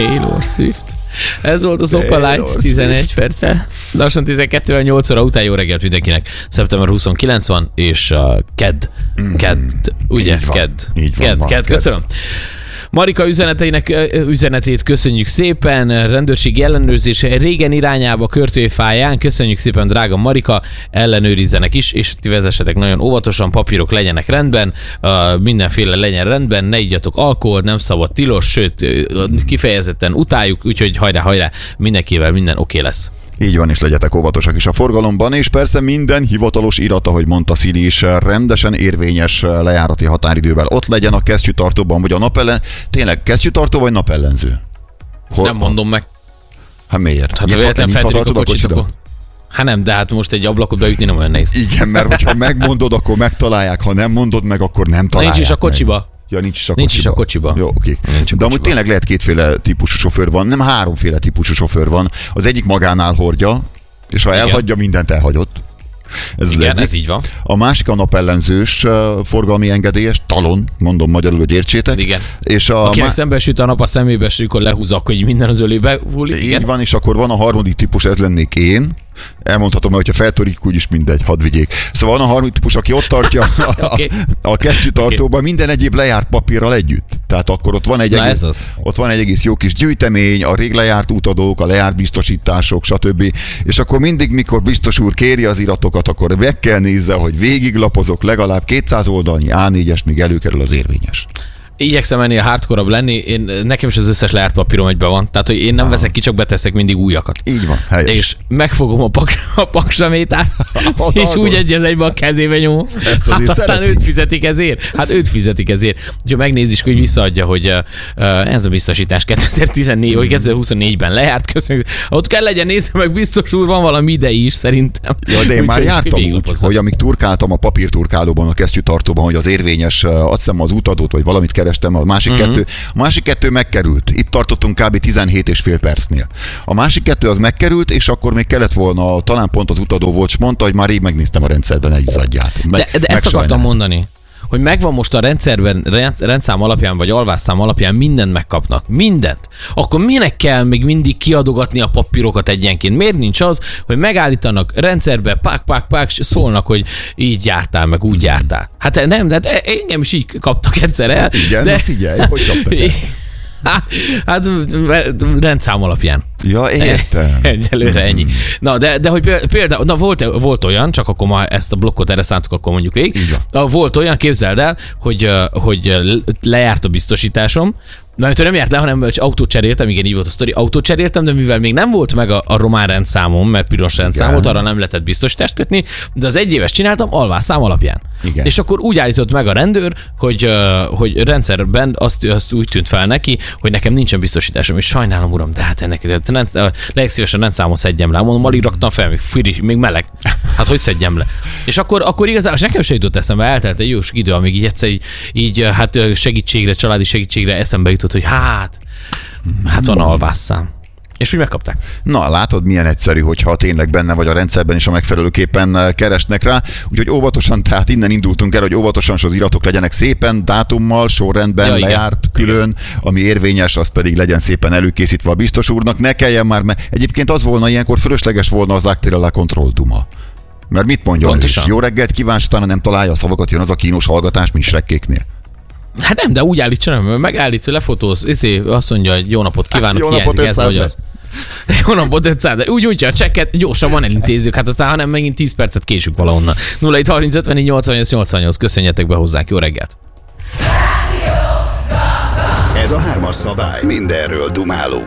Taylor Swift. Ez volt az Opal Light 11 perccel. Lassan 12-8 óra után jó reggelt mindenkinek. Szeptember 29 van, és kedd. Ugye? Kedd. Köszönöm. Marika üzenetét köszönjük szépen, rendőrségi ellenőrzés Régen irányába Körtőfáján, köszönjük szépen drága Marika, ellenőrizzenek is, és ti vezessetek nagyon óvatosan, papírok legyenek rendben, mindenféle legyen rendben, ne igyatok alkoholt, nem szabad tilos, sőt kifejezetten utáljuk, úgyhogy hajrá, mindenkivel minden oké lesz. Így van, és legyetek óvatosak is a forgalomban, és persze minden hivatalos irat, ahogy mondta Szili is, rendesen érvényes lejárati határidővel ott legyen a kesztyűtartóban, vagy a napellen. Tényleg kesztyűtartó vagy napellenző? Nem mondom meg. Hát miért? Hát véletlen feltörik a kocsit, akkor... Hát nem, de hát most egy ablakot beütni nem olyan nehéz. Igen, mert hogyha megmondod, akkor megtalálják, ha nem mondod meg, akkor nem találják. Nincs is a kocsiba. Ja, nincs is a kocsiba. Jó, oké. De amúgy tényleg lehet kétféle típusú sofőr van, nem háromféle típusú sofőr van. Az egyik magánál hordja, és ha elhagyja, mindent elhagyott. Ez így van. A másik a napellenzős forgalmi engedélyes, talon, mondom magyarul, hogy értsétek. Igen. És akinek szembe süt a nap a szemébe, és amikor lehúzza, akkor így minden az ölébe hullik. Így van, és akkor van a harmadik típus, ez lennék én. Elmondhatom, hogy ha feltörik, úgyis mindegy, hadd vigyék. Szóval van a harmadik típus, aki ott tartja a kesztyűtartóban minden egyéb lejárt papírral együtt. Tehát akkor ott van egy egész jó kis gyűjtemény, a rég lejárt utadók, a lejárt biztosítások, stb. És akkor mindig, mikor biztos úr kéri az iratokat, akkor meg kell nézze, hogy végiglapozok legalább 200 oldalnyi A4-es, míg előkerül az érvényes. Igyekszem ennél hardcore-abb lenni, nekem is az összes lejárt papírom egyben van, tehát hogy én nem veszek ki, csak beteszek mindig újakat. Így van, helyes. És megfogom a paksamétát, és úgy egybe a kezébe nyomom. Hát aztán őt fizetik ezért. Úgyhogy megnézis, hogy visszaadja, hogy ez a biztosítás 2014 vagy 2024-ben lejárt, köszönjük. Ott kell legyen, nézze meg, biztos úr, van valami idei is szerintem. Ja, de én már jártam úgy, hogy amíg turkáltam a papírturkálóban, a kesztyűtartóban, hogy az érvényes, azt hiszem az utadót, vagy valamit kerestem, a másik kettő megkerült. Itt tartottunk kb. 17,5 percnél. A másik kettő az megkerült, és akkor még kellett volna, talán pont az utadó volt, és mondta, hogy már rég megnéztem a rendszerben egy izzadját. De ezt akartam mondani, hogy megvan most a rendszerben, rendszám alapján, vagy alvásszám alapján mindent megkapnak. Mindent. Akkor minek kell még mindig kiadogatni a papírokat egyenként? Miért nincs az, hogy megállítanak rendszerbe, pák, és szólnak, hogy így jártál, meg úgy jártál. Hát nem, de hát engem is így kaptak egyszer el. Igen, de figyelj, hogy kaptak el? Hát rendszám alapján. Ja, értem. Egyelőre ennyi. Na, de hogy például, volt olyan, csak akkor ma ezt a blokkot erre szántuk, akkor mondjuk végig. Volt olyan, képzeld el, hogy lejárt a biztosításom, mert nem járt le, hanem autót cseréltem, igen, így volt a sztori, autót cseréltem, de mivel még nem volt meg a román rendszámom, mert piros rendszámot, arra nem lehetett biztosítást kötni, de az egy éves csináltam alvásszám alapján. Igen. És akkor úgy állított meg a rendőr, hogy rendszerben azt úgy tűnt fel neki, hogy nekem nincsen biztosításom, és sajnálom, uram, de hát ennek legszívesen rendszámot szedjem le. Mondom, alig raktam fel, még meleg. Hát hogy szedjem le? És akkor igazából nekem se jutott eszembe, eltelt egy jó idő, amíg így egyszer így hát segítségre, családi segítségre eszembe jutott, hogy hát van alvásszám. És úgy megkapták. Na, látod, milyen egyszerű, hogyha tényleg benne vagy a rendszerben, és a megfelelőképpen keresnek rá. Úgyhogy óvatosan, tehát innen indultunk el, hogy óvatosan az iratok legyenek szépen, dátummal, sorrendben, lejárt külön, ami érvényes, az pedig legyen szépen előkészítve a biztos úrnak. Ne kelljen már, mert egyébként az volna ilyenkor fölösleges volna az acte la control duma. Mert mit mondjon ő is? Jó reggelt kíván, utána nem találja a szavakat, jön az a kínos hallgatás misrekkéknél. Hát nem, de úgy állítsa, nem, megállítja, lefotóz, azt mondja, hogy jó napot kívánok, jó napot 500, az. Jó napot 500, de úgy a csekket, gyorsabban elintézzük, hát aztán, hanem megint 10 percet késünk valahonnan. 0-30 54 88, köszönjetek be hozzánk, jó reggelt! Ez a 3-as szabály, mindenről dumálunk.